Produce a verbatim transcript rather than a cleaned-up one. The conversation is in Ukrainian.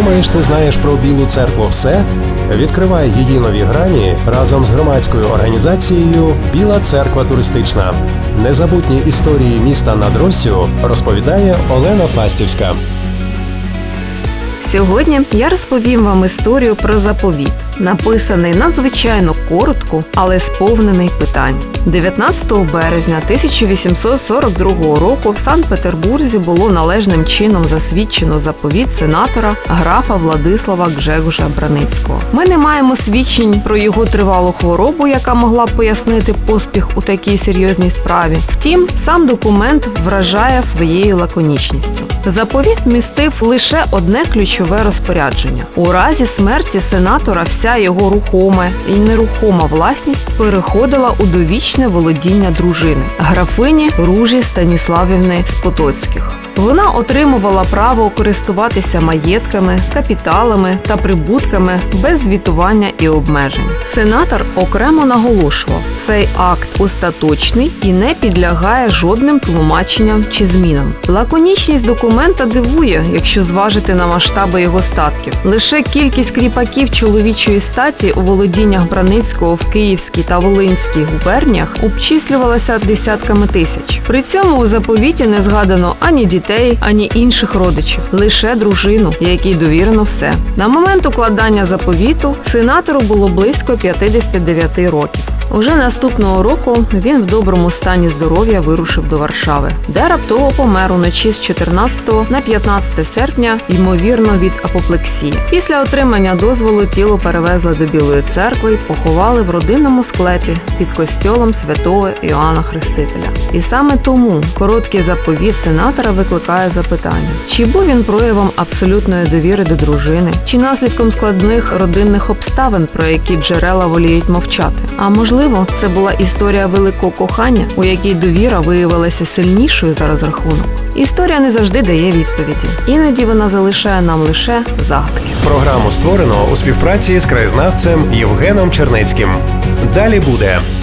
Думаєш, ти знаєш про Білу церкву все? Відкривай її нові грані разом з громадською організацією «Біла церква туристична». Незабутні історії міста над Россю розповідає Олена Фастівська. Сьогодні я розповім вам історію про заповіт, написаний надзвичайно коротко, але сповнений питань. дев'ятнадцятого березня тисяча вісімсот сорок другого року в Санкт-Петербурзі було належним чином засвідчено заповіт сенатора графа Владислава Гжегоша Браницького. Ми не маємо свідчень про його тривалу хворобу, яка могла б пояснити поспіх у такій серйозній справі. Втім, сам документ вражає своєю лаконічністю. Заповіт містив лише одне ключове розпорядження. У разі смерті сенатора вся його рухома і нерухома власність переходила у довічне володіння дружини, графині Ружі Станіславівни з Потоцьких. Вона отримувала право користуватися маєтками, капіталами та прибутками без звітування і обмежень. Сенатор окремо наголошував, цей акт остаточний і не підлягає жодним тлумаченням чи змінам. Лаконічність документа дивує, якщо зважити на масштаби його статків. Лише кількість кріпаків чоловічої статі у володіннях Браницького в Київській та Волинській губерніях обчислювалася десятками тисяч. При цьому у заповіті не згадано ані дітей, ані інших родичів, лише дружину, якій довірено все. На момент укладання заповіту сенатору було близько п'ятдесят дев'ять років. Уже наступного року він в доброму стані здоров'я вирушив до Варшави, де раптово помер уночі з чотирнадцятого на п'ятнадцяте серпня, ймовірно від апоплексії. Після отримання дозволу тіло перевезли до Білої церкви і поховали в родинному склепі під костьолом святого Іоанна Хрестителя. І саме тому короткий заповіт сенатора викликає запитання, чи був він проявом абсолютної довіри до дружини, чи наслідком складних родинних обставин, про які джерела воліють мовчати. А можливо, Можливо, це була історія великого кохання, у якій довіра виявилася сильнішою за розрахунок. Історія не завжди дає відповіді. Іноді вона залишає нам лише загадки. Програму створено у співпраці з краєзнавцем Євгеном Чернецьким. Далі буде.